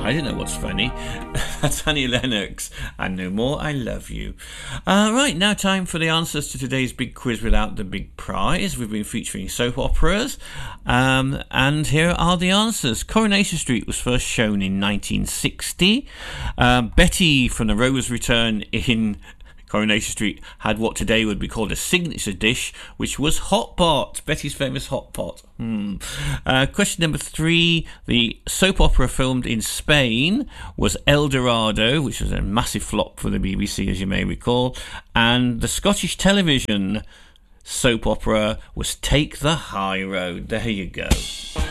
I don't know what's funny. That's Annie Lennox and No More I Love You. Right, now time for the answers to today's big quiz without the big prize. We've been featuring soap operas, and here are the answers. Coronation Street was first shown in 1960. Betty from The Rover's Return in Coronation Street had what today would be called a signature dish, which was hot pot, Betty's famous hot pot. Question number 3, the soap opera filmed in Spain was El Dorado, which was a massive flop for the BBC, as you may recall, and the Scottish television soap opera was Take the High Road. There you go.